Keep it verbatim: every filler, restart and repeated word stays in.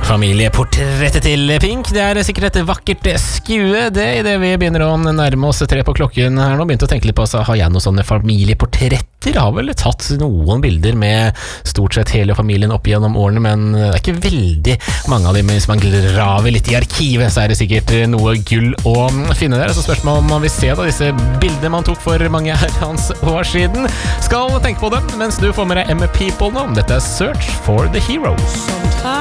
Familieportrettet til Pink, det er sikkert et vakkert skue det i det vi begynner å nærme oss tre på klokken her nå. Begynte å tenke litt på, så har jeg noen sånne familieportretter? Har vel tatt noen bilder med stort sett hele familien opp gjennom årene, men det er ikke veldig mange av dem. Hvis man graver litt i arkivet, så er det sikkert noe gull å finne der. Så spørsmålet om man vil se da disse bildene man tok for mange herrens år siden. Skal tenke på dem mens du får med deg M People nå. Dette er Search for the Heroes.